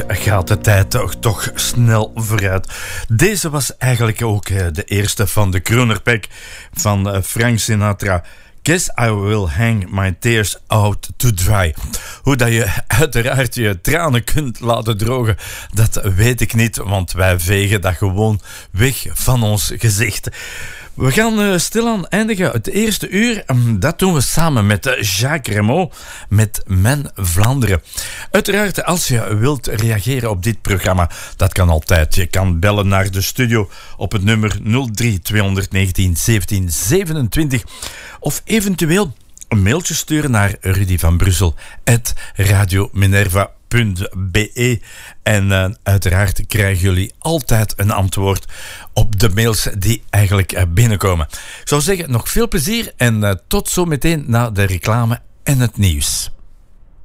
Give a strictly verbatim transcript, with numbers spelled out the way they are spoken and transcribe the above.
gaat de tijd toch, toch snel vooruit. Deze was eigenlijk ook de eerste van de Kronerpack van Frank Sinatra. Guess I will hang my tears out to dry. Hoe dat je uiteraard je tranen kunt laten drogen, dat weet ik niet, want wij vegen dat gewoon weg van ons gezicht. We gaan uh, stilaan eindigen. Het eerste uur, um, dat doen we samen met uh, Jacques Rameau, met Men Vlaanderen. Uiteraard, als je wilt reageren op dit programma, dat kan altijd. Je kan bellen naar de studio op het nummer nul drie tweehonderdnegentien zeventien zevenentwintig of eventueel een mailtje sturen naar Rudy van Brussel at radiominerva punt be en uh, uiteraard krijgen jullie altijd een antwoord op de mails die eigenlijk uh, binnenkomen. Ik zou zeggen, nog veel plezier en uh, tot zo meteen na de reclame en het nieuws.